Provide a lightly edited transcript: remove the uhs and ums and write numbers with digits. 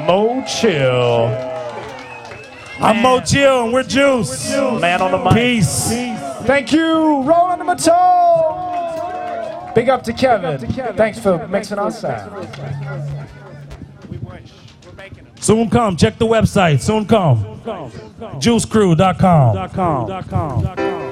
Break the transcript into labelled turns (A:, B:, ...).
A: Mo Chill.
B: I'm Mo Chill and we're Juice.
A: Man on the mic.
B: Peace.
C: Thank you, Roland Matone. Big up to Kevin. Thanks for mixing our sound.
B: Soon come. Check the website. Soon come. JuiceCrew.com.